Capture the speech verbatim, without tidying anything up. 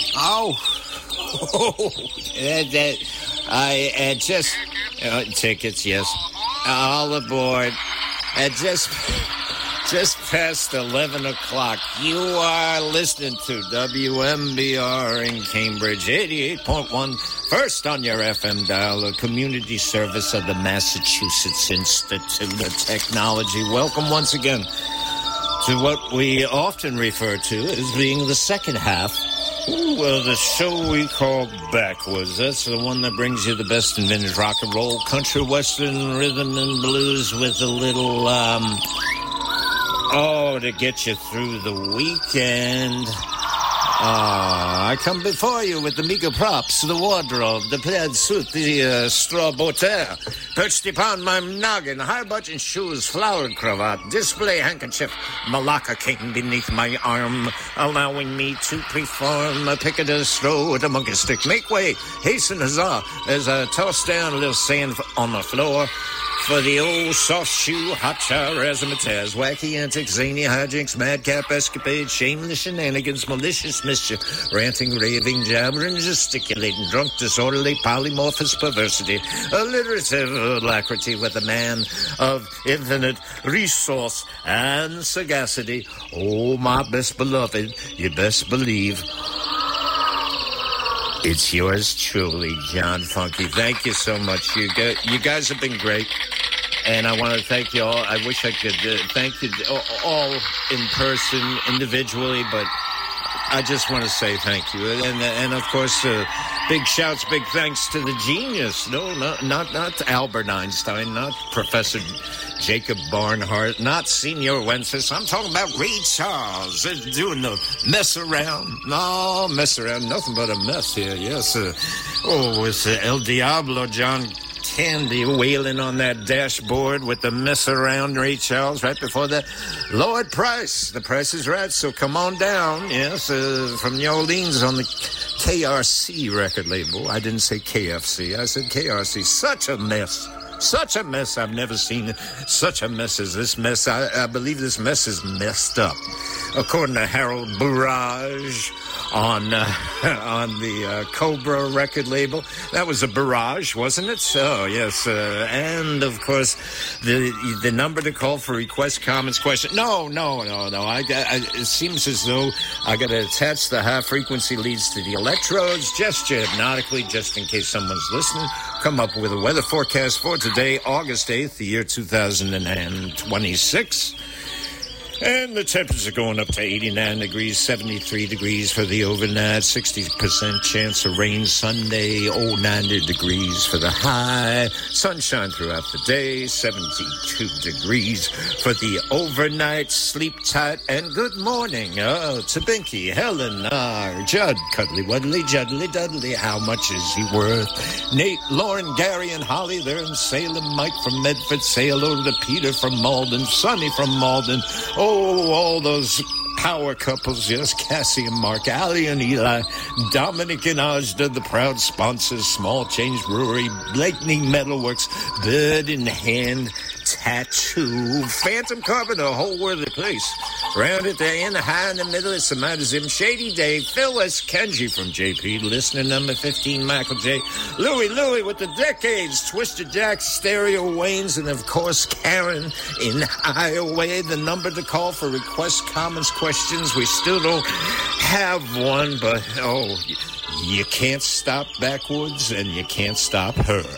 Oh, oh that, that, I uh, just, uh, tickets, yes, all aboard. Uh, just, just past eleven o'clock, you are listening to W M B R in Cambridge, eighty-eight point one, first on your F M dial, a community service of the Massachusetts Institute of Technology. Welcome once again to what we often refer to as being the second half. Ooh, well, the show we call Backwards. That's the one that brings you the best in vintage rock and roll, country, western, rhythm, and blues with a little, um, oh, to get you through the weekend. Ah, I come before you with the meager props, the wardrobe, the plaid suit, the uh, straw boater, perched upon my noggin, high-button shoes, flowered cravat, display handkerchief, Malacca cane beneath my arm, allowing me to perform a picket stroll with a monkey stick. Make way, hasten, huzzah, as I toss down a little sand on the floor for the old soft shoe, hotshot, razzmatazz, wacky antics, zany hijinks, madcap escapades, shameless shenanigans, malicious mischief, ranting, raving, jabbering, gesticulating, drunk, disorderly, polymorphous perversity, alliterative alacrity with a man of infinite resource and sagacity. Oh, my best beloved, you best believe it's yours truly, John Funky. Thank you so much. You guys, you guys have been great. And I want to thank you all. I wish I could uh, thank you all in person, individually, but I just want to say thank you. And, and of course, uh, big shouts, big thanks to the genius. No, not, not, not Albert Einstein, not Professor Jacob Barnhart, not Senior Wences. I'm talking about Ray Charles. They're doing the mess around. No, mess around. Nothing but a mess here. Yes. Uh, oh, it's uh, El Diablo, John Candy, wailing on that dashboard with the mess around Ray Charles right before that. Lloyd Price. The price is right, so come on down. Yes, uh, from New Orleans on the K R C record label. I didn't say K F C. I said K R C. Such a mess. Such a mess. I've never seen such a mess as this mess. I, I believe this mess is messed up. According to Harold Barrage on uh, on the uh, Cobra record label. That was a barrage, wasn't it? So, yes. Uh, and, of course, the the number to call for request, comments, question. No, no, no, no. I, I, it seems as though I got to attach the high-frequency leads to the electrodes, gesture hypnotically, just in case someone's listening. Come up with a weather forecast for today, August eighth, the year two thousand twenty-six. And the temperatures are going up to eighty-nine degrees, seventy-three degrees for the overnight, sixty percent chance of rain Sunday, oh, ninety degrees for the high, sunshine throughout the day, seventy-two degrees for the overnight, sleep tight, and good morning. Oh, to Binky, Helen, R, Judd, Cuddly Wuddly, Juddly Dudley, how much is he worth? Nate, Lauren, Gary, and Holly, they're in Salem, Mike from Medford, say hello to Peter from Malden, Sonny from Malden, oh, Oh, all those power couples, yes, Cassie and Mark, Allie and Eli, Dominic and Ajda, the proud sponsors, Small Change Brewery, Blakeney Metalworks, Bird in Hand Tattoo, Phantom Carpenter, a whole worthy place. Round at the end, high in the middle, it's Samantha Shady Dave, Phil West, Kenji from J P, listener number fifteen, Michael J, Louie Louie with the decades, Twisted Jack, Stereo Waynes, and of course, Karen in Iowa. The number to call for requests, comments, questions. We still don't have one, but oh, you can't stop Backwards and you can't stop her.